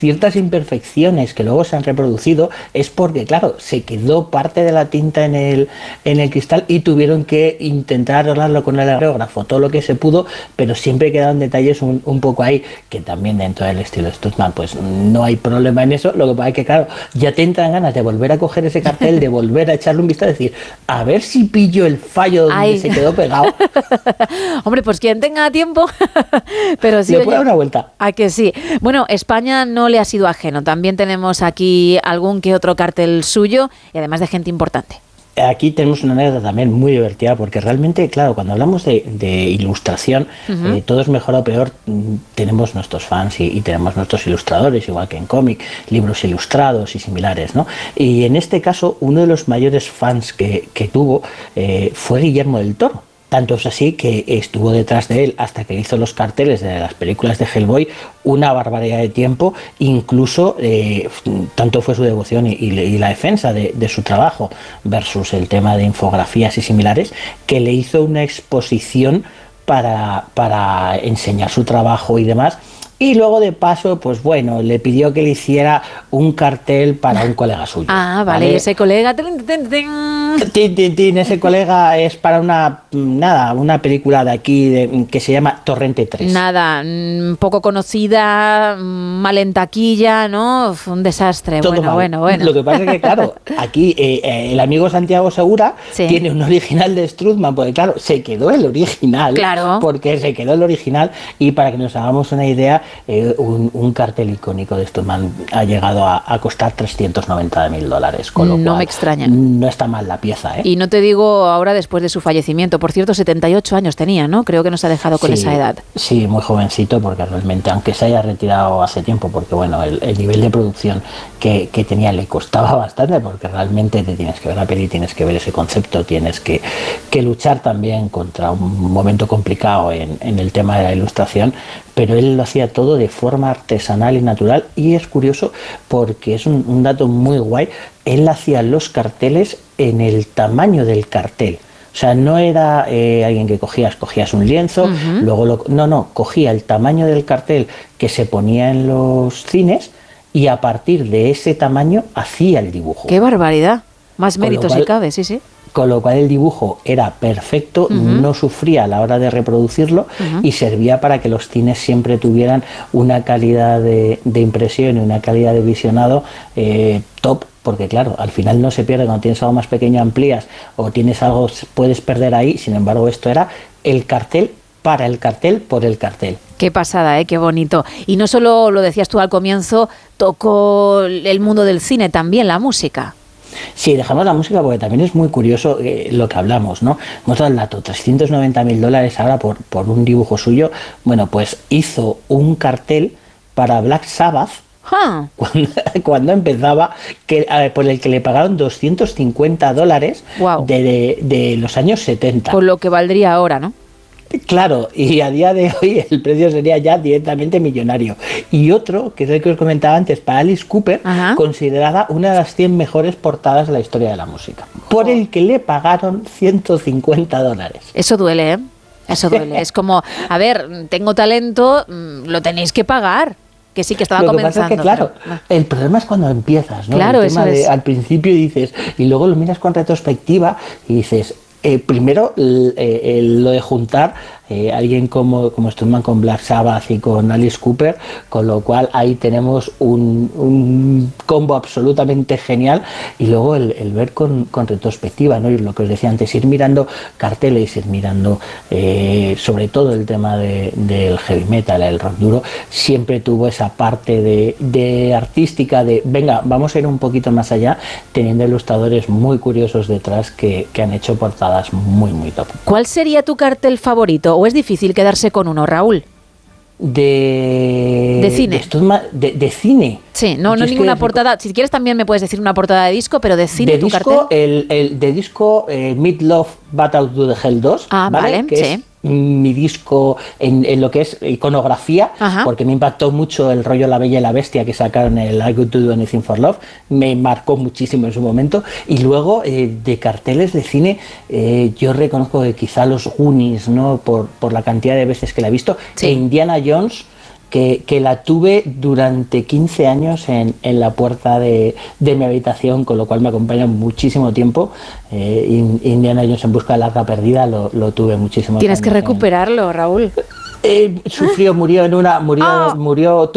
ciertas imperfecciones que luego se han reproducido es porque, claro, se quedó parte de la tinta en el cristal y tuvieron que intentar arreglarlo con el aerógrafo, todo lo que se pudo, pero siempre quedaron detalles un poco ahí, que también dentro del estilo de Stutzman, pues no hay problema en eso. Lo que pasa es que, claro, ya te entran ganas de volver a coger ese cartel, de volver a echarle un vistazo y decir, a ver si pillo el fallo donde se quedó pegado. Hombre, pues quien tenga tiempo, pero sí. Le puede dar una vuelta. ¿A que sí? Bueno, España no le ha sido ajeno. También tenemos aquí algún que otro cartel suyo y además de gente importante. Aquí tenemos una anécdota también muy divertida, porque realmente, claro, cuando hablamos de ilustración, todo es mejor o peor, tenemos nuestros fans y tenemos nuestros ilustradores, igual que en cómic, libros ilustrados y similares, ¿no? Y en este caso, uno de los mayores fans que tuvo fue Guillermo del Toro. Tanto es así que estuvo detrás de él hasta que hizo los carteles de las películas de Hellboy una barbaridad de tiempo, incluso tanto fue su devoción y la defensa de su trabajo versus el tema de infografías y similares, que le hizo una exposición para enseñar su trabajo y demás. Y luego, de paso, pues bueno, le pidió que le hiciera un cartel para un colega suyo. Ah, vale. Ese colega... Ese colega es para una película de aquí que se llama Torrente 3. Nada, poco conocida, mal en taquilla, ¿no? Fue un desastre. Todo bueno. Lo que pasa es que, claro, aquí el amigo Santiago Segura tiene un original de Stutzman, porque, claro, se quedó el original. Claro. Porque se quedó el original, y para que nos hagamos una idea, un cartel icónico de Stutzman ha llegado a costar $390.000, con lo cual me extraña. No está mal la pieza, ¿eh? Y no te digo ahora después de su fallecimiento. Por cierto, 78 años tenía, ¿no? Creo que nos ha dejado con esa edad. Sí, muy jovencito, porque realmente, aunque se haya retirado hace tiempo, porque bueno, el nivel de producción que tenía le costaba bastante, porque realmente te tienes que ver la peli, tienes que ver ese concepto, tienes que luchar también contra un momento complicado en el tema de la ilustración, pero él lo hacía todo de forma artesanal y natural. Y es curioso porque es un dato muy guay, él hacía los carteles en el tamaño del cartel. O sea, no era alguien que cogías un lienzo, luego cogía el tamaño del cartel que se ponía en los cines y a partir de ese tamaño hacía el dibujo. ¡Qué barbaridad! Más méritos si cabe, sí. Con lo cual el dibujo era perfecto, no sufría a la hora de reproducirlo y servía para que los cines siempre tuvieran una calidad de impresión y una calidad de visionado top, porque claro, al final no se pierde. Cuando tienes algo más pequeño, amplías, o tienes algo, puedes perder ahí. Sin embargo, esto era el cartel para el cartel por el cartel. Qué pasada, qué bonito. Y no solo lo decías tú al comienzo, tocó el mundo del cine, también la música. Sí, dejamos la música porque también es muy curioso lo que hablamos, ¿no? Hemos dado el dato, $390.000 ahora por un dibujo suyo. Bueno, pues hizo un cartel para Black Sabbath cuando empezaba, por el que le pagaron $250 wow. de los años 70. Con lo que valdría ahora, ¿no? Claro, y a día de hoy el precio sería ya directamente millonario. Y otro, que es el que os comentaba antes, para Alice Cooper, considerada una de las 100 mejores portadas de la historia de la música, por el que le pagaron $150. Eso duele, ¿eh? Eso duele. Es como, a ver, tengo talento, lo tenéis que pagar. Que sí, que estaba comenzando. Lo que pasa es que, claro, el problema es cuando empiezas, ¿no? Claro, el tema eso es. Al principio dices, y luego lo miras con retrospectiva y dices... primero, lo de juntar alguien como Stutzman con Black Sabbath y con Alice Cooper, con lo cual ahí tenemos un combo absolutamente genial. Y luego el ver con retrospectiva, ¿no? Y lo que os decía antes, ir mirando carteles, ir mirando sobre todo el tema del heavy metal, el rock duro, siempre tuvo esa parte de artística, de venga, vamos a ir un poquito más allá, teniendo ilustradores muy curiosos detrás que han hecho portadas muy, muy top. ¿Cuál sería tu cartel favorito? ¿O es difícil quedarse con uno, Raúl? De cine. De cine. Sí, no ninguna portada. Si quieres también me puedes decir una portada de disco, pero de cine, tu cartel. De disco, Meat Love Battle to the Hell 2. Vale, que sí. Es mi disco en lo que es iconografía, porque me impactó mucho el rollo La Bella y la Bestia que sacaron, el I Could Do Anything for Love, me marcó muchísimo en su momento. Y luego de carteles de cine, yo reconozco que quizá los Goonies, ¿no? por la cantidad de veces que la he visto, e Indiana Jones, que la tuve durante 15 años en la puerta de mi habitación, con lo cual me acompaña muchísimo tiempo. Indiana Jones en busca del arca perdida lo tuve muchísimo tiempo. Tienes que recuperarlo, Raúl. Sufrió, murió